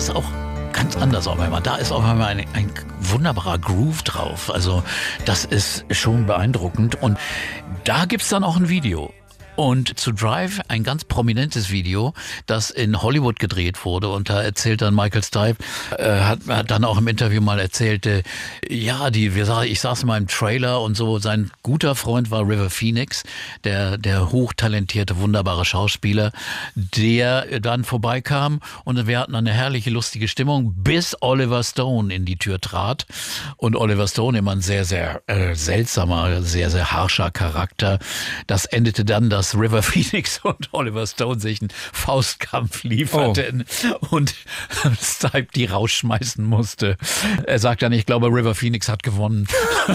ist auch ganz anders auf einmal. Da ist auf einmal ein wunderbarer Groove drauf. Also das ist schon beeindruckend. Und da gibt's dann auch ein Video. Und zu Drive ein ganz prominentes Video, das in Hollywood gedreht wurde. Und da erzählt dann Michael Stipe, hat dann auch im Interview mal erzählt, ich saß mal im Trailer und so. Sein guter Freund war River Phoenix, der hochtalentierte, wunderbare Schauspieler, der dann vorbeikam. Und wir hatten eine herrliche, lustige Stimmung, bis Oliver Stone in die Tür trat. Und Oliver Stone, immer ein sehr, sehr seltsamer, sehr, sehr harscher Charakter. Das endete dann, dass River Phoenix und Oliver Stone sich einen Faustkampf lieferten und Stipe die rausschmeißen musste. Er sagt dann, ich glaube, River Phoenix hat gewonnen.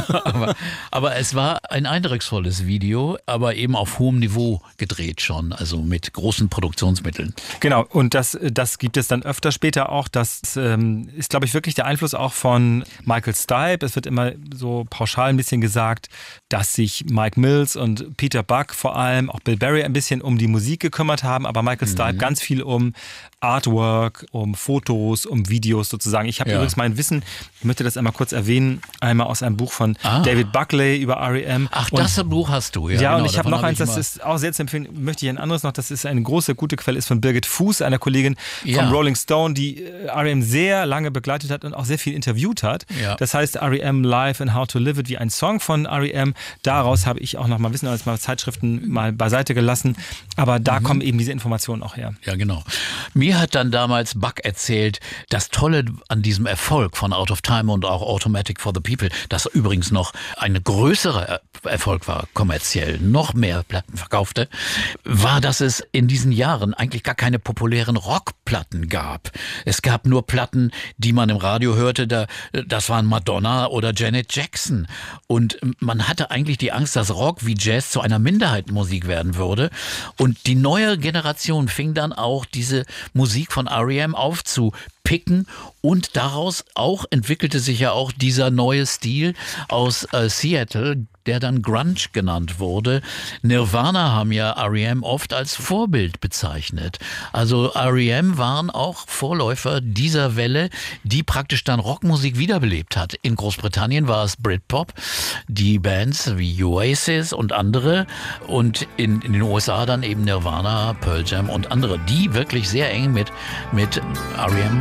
aber es war ein eindrucksvolles Video, aber eben auf hohem Niveau gedreht schon, also mit großen Produktionsmitteln. Genau, und das gibt es dann öfter später auch. Das ist, glaube ich, wirklich der Einfluss auch von Michael Stipe. Es wird immer so pauschal ein bisschen gesagt, dass sich Mike Mills und Peter Buck vor allem, auch Bill Berry ein bisschen um die Musik gekümmert haben, aber Michael Stipe ganz viel um Artwork, um Fotos, um Videos sozusagen. Ich habe übrigens mein Wissen, ich möchte das einmal kurz erwähnen, einmal aus einem Buch von David Buckley über R.E.M. Ach, das Buch hast du, ja. Ja, genau, und ich habe noch eins, das ist auch sehr zu empfehlen, möchte ich ein anderes noch, das ist eine große, gute Quelle, ist von Birgit Fuß, einer Kollegin von Rolling Stone, die R.E.M. sehr lange begleitet hat und auch sehr viel interviewt hat. Ja. Das heißt R.E.M. Live and How to Live It, wie ein Song von R.E.M. Daraus habe ich auch noch mal Wissen, als mal Zeitschriften mal beiseite gelassen, aber da kommen eben diese Informationen auch her. Ja, genau. Mir hat dann damals Buck erzählt, das Tolle an diesem Erfolg von Out of Time und auch Automatic for the People, das übrigens noch ein größerer Erfolg war, kommerziell, noch mehr Platten verkaufte, war, dass es in diesen Jahren eigentlich gar keine populären Rockplatten gab. Es gab nur Platten, die man im Radio hörte, das waren Madonna oder Janet Jackson. Und man hatte eigentlich die Angst, dass Rock wie Jazz zu einer Minderheitenmusik werden würde. Und die neue Generation fing dann auch diese Musik von R.E.M. aufzupicken und daraus auch entwickelte sich ja auch dieser neue Stil aus Seattle, der dann Grunge genannt wurde. Nirvana haben ja R.E.M. oft als Vorbild bezeichnet. Also R.E.M. waren auch Vorläufer dieser Welle, die praktisch dann Rockmusik wiederbelebt hat. In Großbritannien war es Britpop, die Bands wie Oasis und andere, und in den USA dann eben Nirvana, Pearl Jam und andere, die wirklich sehr eng mit R.E.M.